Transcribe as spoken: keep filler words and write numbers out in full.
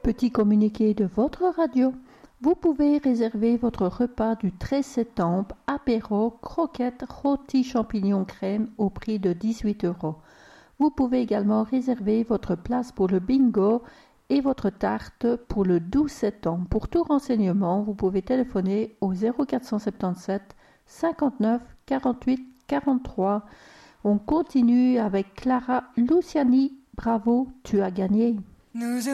Petit communiqué de votre radio. Vous pouvez réserver votre repas du treize septembre, apéro, croquettes, rôtis champignons crème au prix de dix-huit euros. Vous pouvez également réserver votre place pour le bingo et votre tarte pour le douze septembre. Pour tout renseignement, vous pouvez téléphoner au zéro quatre cent soixante-dix-sept cinquante-neuf quarante-huit quarante-trois. On continue avec Clara Luciani. Bravo, tu as gagné. Nous